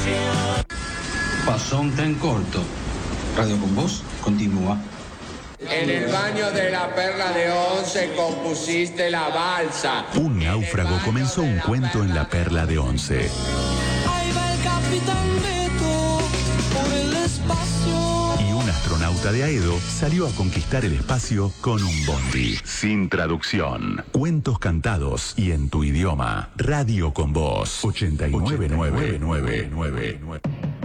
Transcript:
Pasó un tren corto. Radio con Voz continúa. En el baño de la Perla de Once compusiste la balsa. Un náufrago comenzó un cuento en la Perla de Once. Ahí va el Capitán Beto por el espacio. Y un astronauta de Aedo salió a conquistar el espacio con un bondi. Sin traducción. Cuentos cantados y en tu idioma. Radio con Voz. 89.999.